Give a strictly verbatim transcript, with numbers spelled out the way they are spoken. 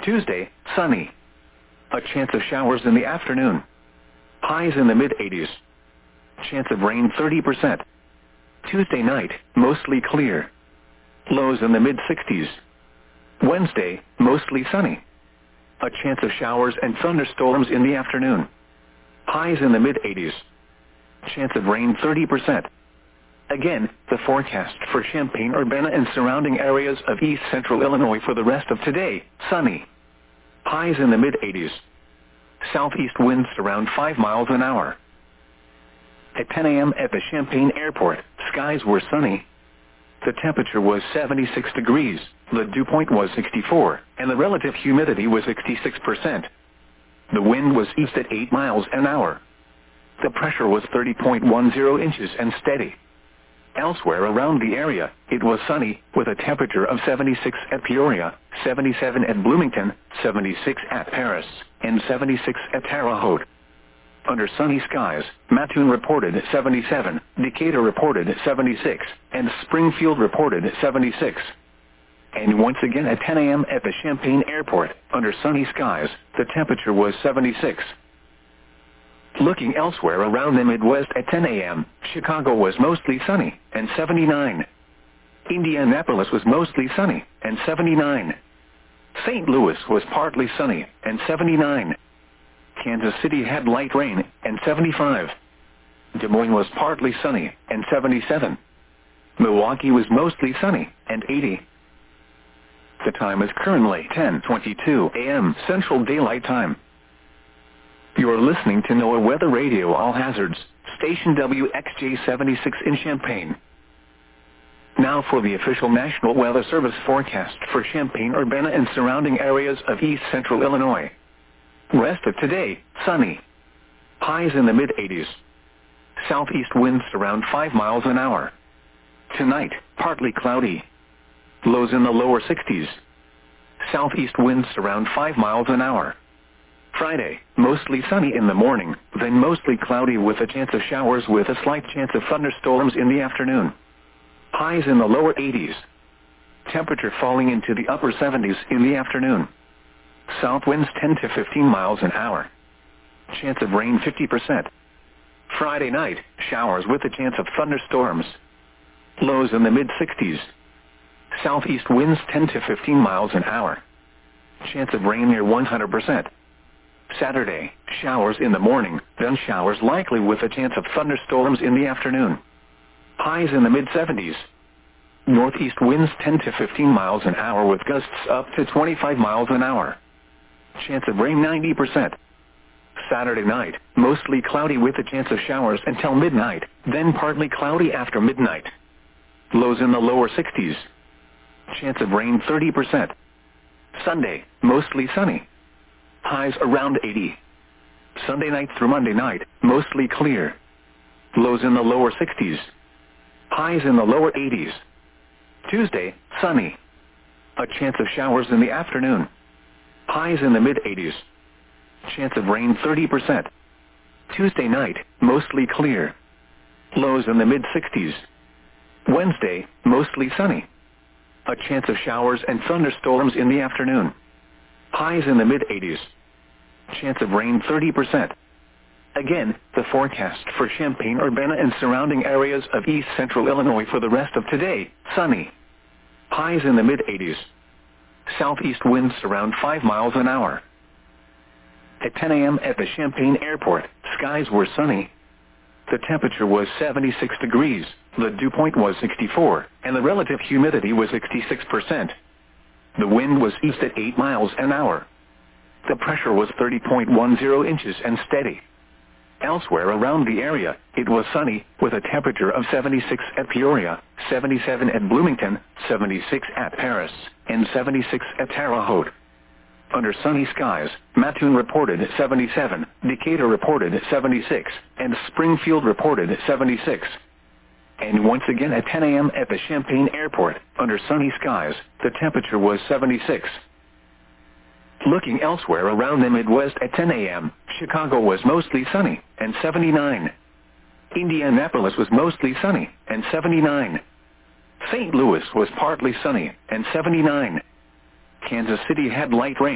Tuesday, sunny. A chance of showers in the afternoon. Highs in the mid eighties. Chance of rain thirty percent. Tuesday night, mostly clear. Lows in the mid sixties. Wednesday, mostly sunny. A chance of showers and thunderstorms in the afternoon. Highs in the mid eighties. Chance of rain thirty percent. Again, the forecast for Champaign-Urbana and surrounding areas of east central Illinois for the rest of today, sunny. Highs in the mid eighties. Southeast winds around five miles an hour. At ten a m at the Champaign Airport, skies were sunny. The temperature was seventy-six degrees, the dew point was sixty-four, and the relative humidity was sixty-six percent. The wind was east at eight miles an hour. The pressure was thirty point one zero inches and steady. Elsewhere around the area, it was sunny, with a temperature of seventy-six at Peoria, seventy-seven at Bloomington, seventy-six at Paris, and seventy-six at Terre Haute. Under sunny skies, Mattoon reported seventy-seven, Decatur reported seventy-six, and Springfield reported seventy-six. And once again at ten a m at the Champaign Airport, under sunny skies, the temperature was seventy-six. Looking elsewhere around the Midwest at ten a m, Chicago was mostly sunny, and seventy-nine. Indianapolis was mostly sunny, and seventy-nine. Saint Louis was partly sunny, and seventy-nine. Kansas City had light rain, and seventy-five. Des Moines was partly sunny, and seventy-seven. Milwaukee was mostly sunny, and eighty. The time is currently ten twenty-two a m Central Daylight Time. You're listening to NOAA Weather Radio All Hazards, station W X J seventy-six in Champaign. Now for the official National Weather Service forecast for Champaign-Urbana and surrounding areas of east central Illinois. Rest of today, sunny. Highs in the mid eighties. Southeast winds around five miles an hour. Tonight, partly cloudy. Lows in the lower sixties. Southeast winds around five miles an hour. Friday, mostly sunny in the morning, then mostly cloudy with a chance of showers with a slight chance of thunderstorms in the afternoon. Highs in the lower eighties. Temperature falling into the upper seventies in the afternoon. South winds ten to fifteen miles an hour. Chance of rain fifty percent. Friday night, showers with a chance of thunderstorms. Lows in the mid sixties. Southeast winds ten to fifteen miles an hour. Chance of rain near one hundred percent. Saturday, showers in the morning, then showers likely with a chance of thunderstorms in the afternoon. Highs in the mid seventies. Northeast winds ten to fifteen miles an hour with gusts up to twenty-five miles an hour. Chance of rain ninety percent. Saturday night, mostly cloudy with a chance of showers until midnight, then partly cloudy after midnight. Lows in the lower sixties. Chance of rain thirty percent. Sunday, mostly sunny. Highs around eighty. Sunday night through Monday night, mostly clear. Lows in the lower sixties. Highs in the lower eighties. Tuesday, sunny. A chance of showers in the afternoon. Highs in the mid eighties. Chance of rain thirty percent. Tuesday night, mostly clear. Lows in the mid sixties. Wednesday, mostly sunny. A chance of showers and thunderstorms in the afternoon. Highs in the mid eighties. Chance of rain thirty percent. Again, the forecast for Champaign-Urbana and surrounding areas of east central Illinois for the rest of today, sunny. Highs in the mid eighties. Southeast winds around five miles an hour. At ten a m at the Champaign Airport, skies were sunny. The temperature was seventy-six degrees, the dew point was sixty-four, and the relative humidity was sixty-six percent. The wind was east at eight miles an hour. The pressure was thirty point one zero inches and steady. Elsewhere around the area, it was sunny, with a temperature of seventy-six at Peoria, seventy-seven at Bloomington, seventy-six at Paris, and seventy-six at Terre Haute. Under sunny skies, Mattoon reported seventy-seven, Decatur reported seventy-six, and Springfield reported seventy-six. And once again at ten a m at the Champaign Airport, under sunny skies, the temperature was seventy-six. Looking elsewhere around the Midwest at ten a m, Chicago was mostly sunny, and seventy-nine. Indianapolis was mostly sunny, and seventy-nine. Saint Louis was partly sunny, and seventy-nine. Kansas City had light rain.